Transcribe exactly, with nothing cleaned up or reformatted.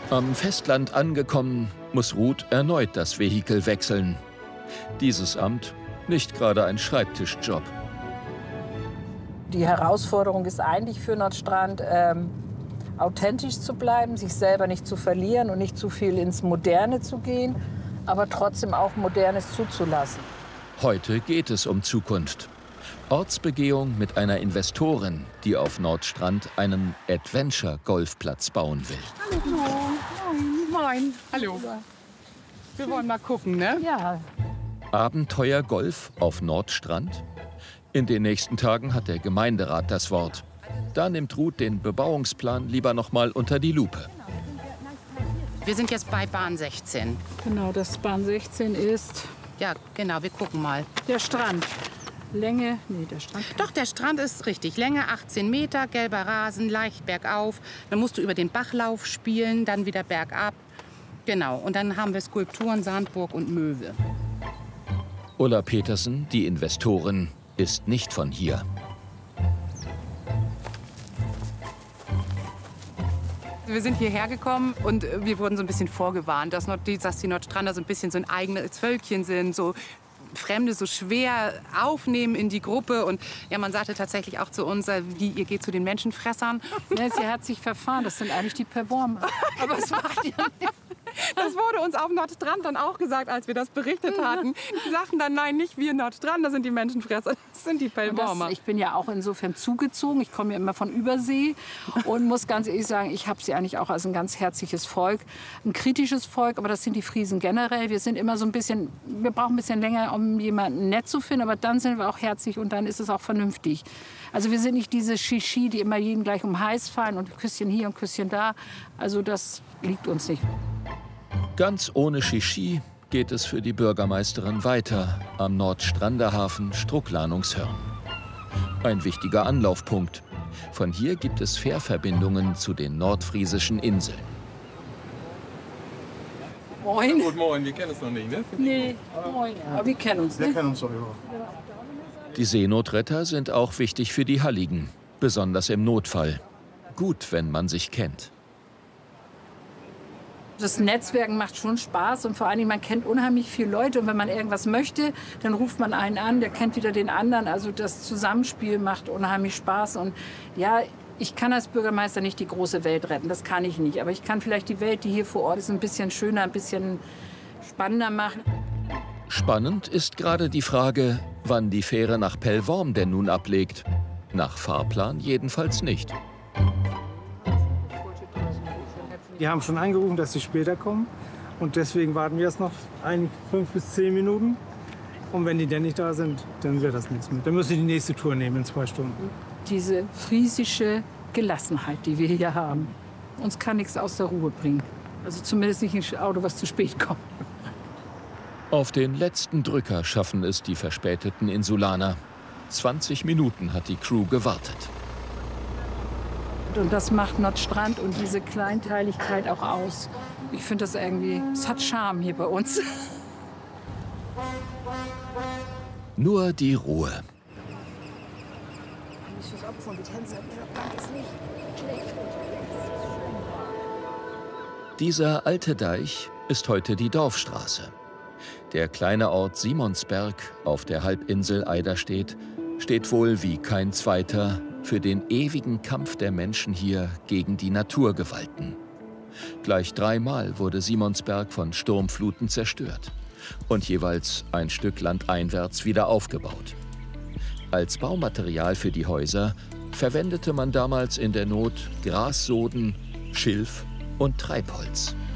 Am Festland angekommen, muss Ruth erneut das Vehikel wechseln. Dieses Amt nicht gerade ein Schreibtischjob. Die Herausforderung ist eigentlich für Nordstrand, ähm, authentisch zu bleiben, sich selber nicht zu verlieren und nicht zu viel ins Moderne zu gehen, aber trotzdem auch Modernes zuzulassen. Heute geht es um Zukunft. Ortsbegehung mit einer Investorin, die auf Nordstrand einen Adventure-Golfplatz bauen will. Hallo. Moin. Moin. Hallo. Wir wollen mal gucken, ne? Ja. Abenteuer-Golf auf Nordstrand? In den nächsten Tagen hat der Gemeinderat das Wort. Da nimmt Ruth den Bebauungsplan lieber noch mal unter die Lupe. Wir sind jetzt bei Bahn sechzehn. Genau, das Bahn sechzehn ist Ja, genau, wir gucken mal. der Strand. Länge, nee, der Strand. Doch, der Strand ist richtig. Länge achtzehn Meter, gelber Rasen, leicht bergauf. Dann musst du über den Bachlauf spielen, dann wieder bergab. Genau, und dann haben wir Skulpturen, Sandburg und Möwe. Ulla Petersen, die Investorin, ist nicht von hier. Wir sind hierher gekommen und wir wurden so ein bisschen vorgewarnt, dass, Nord dass die Nordstrander so ein bisschen so ein eigenes Völkchen sind, so Fremde so schwer aufnehmen in die Gruppe. Und ja, man sagte tatsächlich auch zu uns, wie, ihr geht zu den Menschenfressern. Ja, sie hat sich verfahren, das sind eigentlich die Performer. Aber es macht ja nichts. Das wurde uns auf Nordstrand dann auch gesagt, als wir das berichtet hatten. Die sagten dann, nein, nicht wir Nordstrand, das sind die Menschenfresser, das sind die Pellwormer. Ich bin ja auch insofern zugezogen. Ich komme ja immer von Übersee und muss ganz ehrlich sagen, ich habe sie eigentlich auch als ein ganz herzliches Volk. Ein kritisches Volk, aber das sind die Friesen generell. Wir sind immer so ein bisschen, wir brauchen ein bisschen länger, um jemanden nett zu finden, aber dann sind wir auch herzlich und dann ist es auch vernünftig. Also wir sind nicht diese Shishi, die immer jeden gleich um den Hals fallen und Küsschen hier und Küsschen da. Also das liegt uns nicht. Ganz ohne Shishi geht es für die Bürgermeisterin weiter am Nordstranderhafen Strucklanungshörn. Ein wichtiger Anlaufpunkt. Von hier gibt es Fährverbindungen zu den nordfriesischen Inseln. Moin. Guten Morgen, wir kennen uns noch nicht, ne? Nee, moin. Aber wir kennen uns, ne? Wir kennen uns doch, ja. Die Seenotretter sind auch wichtig für die Halligen, besonders im Notfall. Gut, wenn man sich kennt. Das Netzwerken macht schon Spaß und vor allen Dingen, man kennt unheimlich viele Leute. Und wenn man irgendwas möchte, dann ruft man einen an, der kennt wieder den anderen. Also das Zusammenspiel macht unheimlich Spaß. Und ja, ich kann als Bürgermeister nicht die große Welt retten, das kann ich nicht. Aber ich kann vielleicht die Welt, die hier vor Ort ist, ein bisschen schöner, ein bisschen spannender machen. Spannend ist gerade die Frage, wann die Fähre nach Pellworm denn nun ablegt. Nach Fahrplan jedenfalls nicht. Die haben schon angerufen, dass sie später kommen. Und deswegen warten wir jetzt noch ein, fünf bis zehn Minuten. Und wenn die dann nicht da sind, dann wird das nichts mehr. Dann müssen sie die nächste Tour nehmen in zwei Stunden. Diese friesische Gelassenheit, die wir hier haben. Uns kann nichts aus der Ruhe bringen. Also zumindest nicht ein Auto, was zu spät kommt. Auf den letzten Drücker schaffen es die verspäteten Insulaner. zwanzig Minuten hat die Crew gewartet. Und das macht Nordstrand und diese Kleinteiligkeit auch aus. Ich finde das irgendwie, es hat Charme hier bei uns. Nur die Ruhe. Dieser alte Deich ist heute die Dorfstraße. Der kleine Ort Simonsberg auf der Halbinsel Eiderstedt steht wohl wie kein zweiter für den ewigen Kampf der Menschen hier gegen die Naturgewalten. Gleich dreimal wurde Simonsberg von Sturmfluten zerstört und jeweils ein Stück landeinwärts wieder aufgebaut. Als Baumaterial für die Häuser verwendete man damals in der Not Grassoden, Schilf und Treibholz.